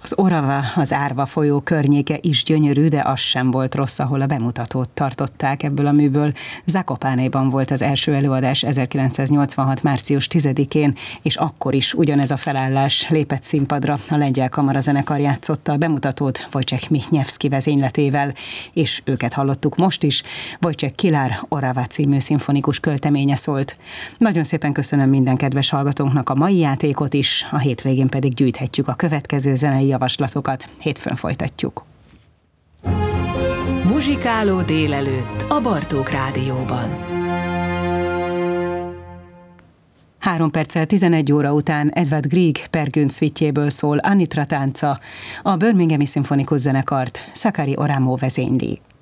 Az Orava, az Árva folyó környéke is gyönyörű, de az sem volt rossz, ahol a bemutatót tartották ebből a műből. Zakopanéban volt az első előadás 1986. március 10-én, és akkor is ugyanez a felállás lépett színpadra. A lengyel kamarazenekar játszotta a bemutatót Wojciech Michniewski vezényletével, és őket hallottuk most is. Wojciech Kilar Orava című szimfonikus költeménye szólt. Nagyon szépen köszönöm minden kedves hallgatónknak a mai játékot is, a hétvégén pedig gyűjthetjük a következő zenei javaslatokat. Hétfőn folytatjuk. Muzsikáló délelőtt a Bartók Rádióban. 3 perccel 11 óra után Edvard Grieg Per Gynt szvitjéből szól Anitra tánca, a Birminghami Szimfonikus Zenekart Sakari Oramo vezényli.